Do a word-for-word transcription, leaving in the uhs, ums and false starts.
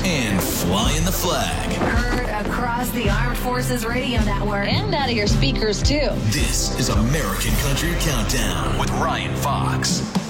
and flying the flag. Heard across the Armed Forces Radio Network. And out of your speakers, too. This is American Country Countdown with Ryan Fox.